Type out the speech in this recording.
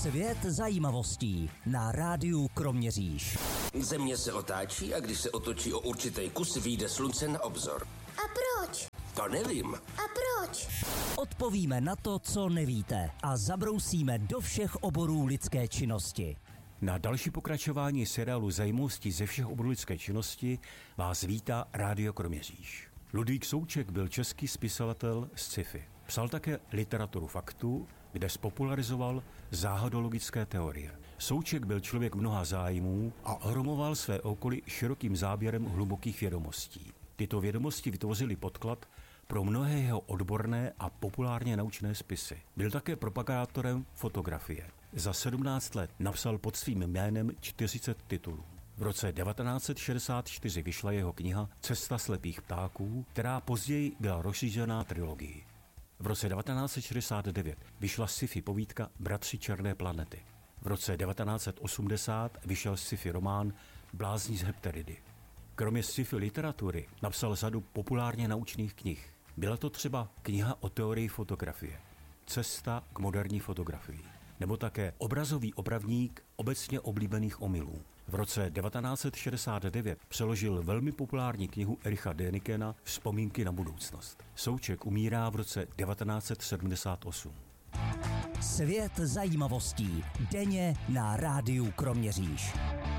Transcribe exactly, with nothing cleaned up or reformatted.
Svět zajímavostí na rádiu Kroměříž. Země se otáčí a když se otočí o určitý kus, vyjde slunce na obzor. A proč? To nevím. A proč? Odpovíme na to, co nevíte, a zabrousíme do všech oborů lidské činnosti. Na další pokračování seriálu Zajímavostí ze všech oborů lidské činnosti vás vítá Rádio Kroměříž. Ludvík Souček byl český spisovatel z sci-fi. Psal také literaturu faktu, kde spopularizoval záhadologické teorie. Souček byl člověk mnoha zájmů a ohromoval své okolí širokým záběrem hlubokých vědomostí. Tyto vědomosti vytvořily podklad pro mnohé jeho odborné a populárně naučné spisy. Byl také propagátorem fotografie. Za sedmnáct let napsal pod svým jménem čtyřicet titulů. V roce devatenáct set šedesát čtyři vyšla jeho kniha Cesta slepých ptáků, která později byla rozšířená trilogii. V roce devatenáct set šedesát devět vyšla sci-fi povídka Bratři černé planety. V roce devatenáct set osmdesát vyšel sci-fi román Blázni z Hepteridy. Kromě sci-fi literatury napsal řadu populárně naučných knih. Byla to třeba kniha o teorii fotografie, Cesta k moderní fotografii, nebo také Obrazový opravník obecně oblíbených omylů. V roce devatenáct set šedesát devět přeložil velmi populární knihu Ericha Dänikena Vzpomínky na budoucnost. Souček umírá v roce devatenáct set sedmdesát osm. Svět zajímavostí denně na rádiu Kroměříž.